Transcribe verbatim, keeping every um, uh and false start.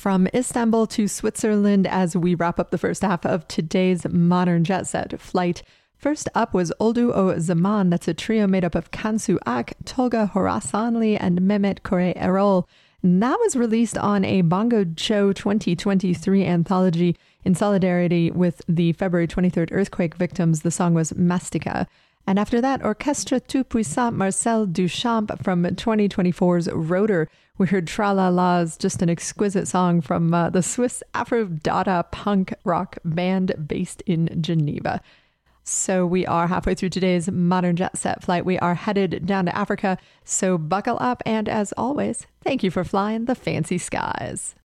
from Istanbul to Switzerland as we wrap up the first half of today's Modern Jet Set flight. First up was Oldu O Zaman. That's a trio made up of Kansu Ak, Tolga Horasanli, and Mehmet Kore Erol. And that was released on a Bongo Joe twenty twenty-three anthology in solidarity with the February twenty-third earthquake victims. The song was Mastika. And after that, Orchestre Tout Puissant Marcel Duchamp from twenty twenty-four's Rotor. We heard Tra La La's, just an exquisite song from uh, the Swiss Afro-Dada punk rock band based in Geneva. So we are halfway through today's Modern Jet Set flight. We are headed down to Africa. So buckle up. And as always, thank you for flying the fancy skies.